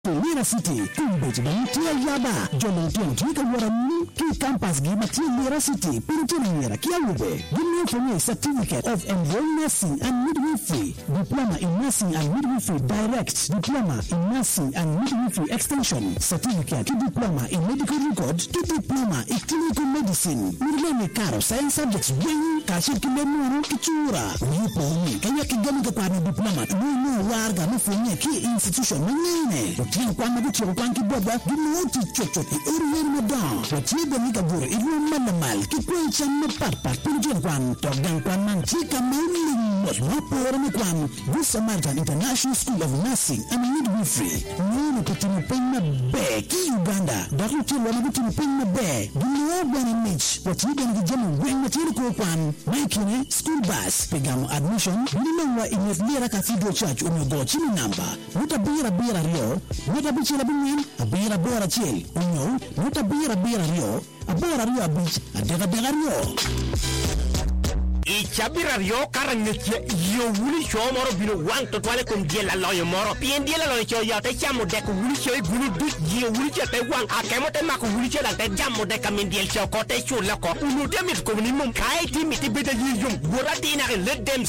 Lira City, Kumbet Bantia Yaba, Jonathan Tika Waram, Ki Campus Gimati Lira City, Pintinira Kiaube. Give me for me a certificate of enrolled nursing and midwifery, diploma in nursing and midwifery direct, diploma in nursing and midwifery extension, certificate, diploma in medical record, diploma in clinical medicine. Mirlene Karo, science subjects, wing, Kashir Kimenu, Kitura. Yupo, Kaya Kigamika diploma, no warga, no for me, key institution, no kwamba bicho kwanki baba ginuti chochote uri madan watibe nikabure ilu malamal kipwecha mparpa pinjen kwan togdan kwan mantika mili mapora kwan Samaritan International School of Nursing and Midwifery nini kutini penna be ki Uganda dakuti wana kutini penna be ginuwa bwana mitch watibe nikijamu wenga tiri kwa kwan maikine school bus pegamu admission nimewa imeflira Cathedral Church unyogo chini namba utabira rio Bichila Binin, a beer bora chill, no, not a beer rio, a bora rio beach, a dega rio. Chabira rio karangeche yo wuli show moro bino wang to twale kon diela loyo moro pien diela loyo cho yo te chamo de ko wuli show gulu du yo wuli cho te wang akemo te mako wuli cho da te jammo de kamin diel show ko te chu la ko unu te mit ko ni mum kai ti mit be de yum gora ti na let them